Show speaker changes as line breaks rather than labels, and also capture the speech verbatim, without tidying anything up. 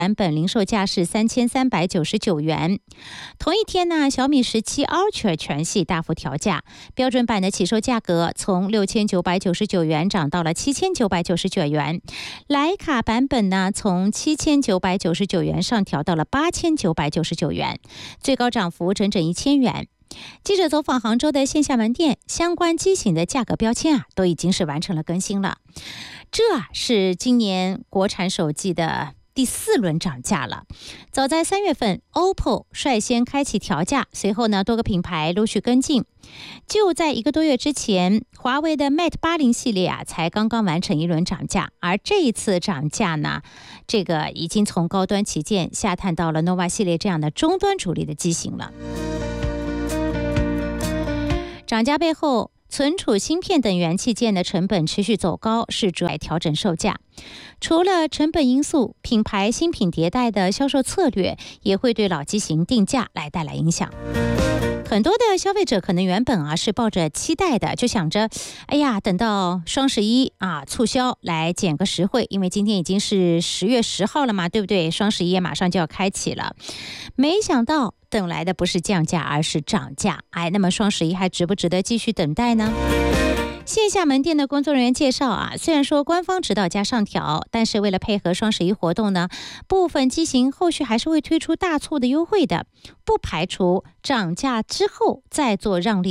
版本零售价是三千三百九十九元。同一天呢，小米十七 Ultra 全系大幅调价，标准版的起售价格从六千九百九十九元涨到了七千九百九十九元，徕卡版本呢从七千九百九十九元上调到了八千九百九十九元，最高涨幅整整一千元。记者走访杭州的线下门店，相关机型的价格标签啊都已经是完成了更新了。这啊是今年国产手机的第四轮涨价了。早在三月份 O P P O 率先开启调价，随后呢多个品牌陆续跟进。就在一个多月之前，华为的 Mate 八十系列啊才刚刚完成一轮涨价，而这一次涨价呢，这个已经从高端旗舰下探到了 Nova 系列这样的中端主力的机型了。涨价背后，存储芯片等元器件的成本持续走高，是主要调整售价。除了成本因素，品牌新品迭代的销售策略也会对老机型定价来带来影响。很多的消费者可能原本啊是抱着期待的，就想着，哎呀，等到双十一啊促销来捡个实惠，因为今天已经是十月十号了嘛，对不对？双十一马上就要开启了，没想到等来的不是降价，而是涨价。哎，那么双十一还值不值得继续等待呢？线下门店的工作人员介绍啊，虽然说官方指导价上调，但是为了配合双十一活动呢，部分机型后续还是会推出大促的优惠的，不排除涨价之后再做让利。